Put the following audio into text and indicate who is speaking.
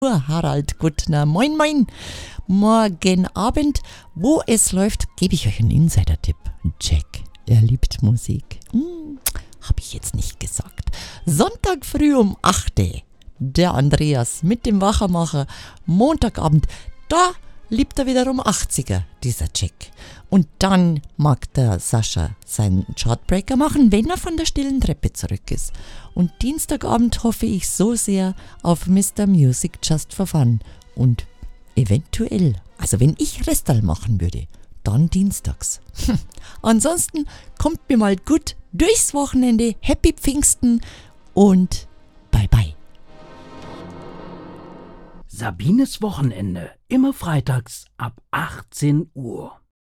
Speaker 1: Harald Guttner. Moin, moin. Morgen Abend, wo es läuft, gebe ich euch einen Insider-Tipp. Jack, er liebt Musik. Habe ich jetzt nicht gesagt. Sonntag früh um 8 der Andreas mit dem Wachermacher. Montagabend, da liebt er wiederum 80er, dieser Jack. Und dann mag der Sascha seinen Chartbreaker machen, wenn er von der stillen Treppe zurück ist. Und Dienstagabend hoffe ich so sehr auf Mr. Music Just for Fun. Und eventuell, also wenn ich Restal machen würde, dann dienstags. Ansonsten kommt mir mal gut durchs Wochenende. Happy Pfingsten und bye bye.
Speaker 2: Sabines Wochenende, immer freitags ab 18 Uhr.